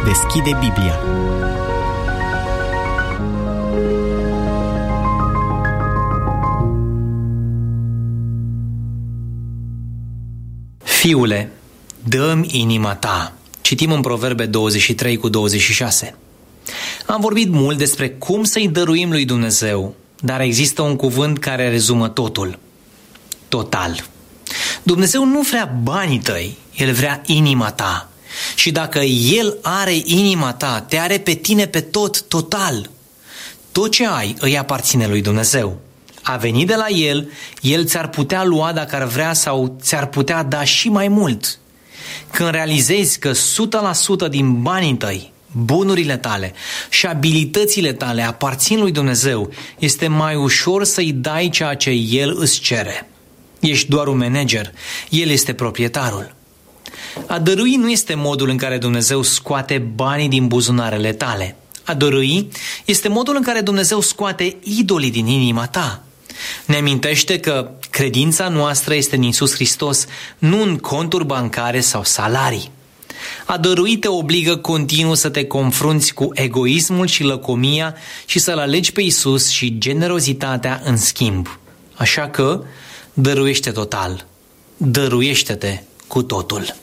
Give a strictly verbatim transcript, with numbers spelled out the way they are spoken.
Deschide Biblia. Fiule, dă-mi inima ta. Citim în Proverbe douăzeci și trei cu douăzeci și șase. Am vorbit mult despre cum să-i dăruim lui Dumnezeu, dar există un cuvânt care rezumă totul. Total. Dumnezeu nu vrea banii tăi, El vrea inima ta. Și dacă El are inima ta, te are pe tine pe tot, total. Tot ce ai îi aparține lui Dumnezeu. A venit de la El, El ți-ar putea lua dacă ar vrea sau ți-ar putea da și mai mult. Când realizezi că o sută la sută din banii tăi, bunurile tale și abilitățile tale aparțin lui Dumnezeu, este mai ușor să-i dai ceea ce El îți cere. Ești doar un manager, El este proprietarul. A dărui nu este modul în care Dumnezeu scoate banii din buzunarele tale. A dărui este modul în care Dumnezeu scoate idolii din inima ta. Ne amintește că credința noastră este în Iisus Hristos, nu în conturi bancare sau salarii. A dărui te obligă continuu să te confrunți cu egoismul și lăcomia și să-L alegi pe Iisus și generozitatea în schimb. Așa că dăruiește total, dăruiește-te cu totul.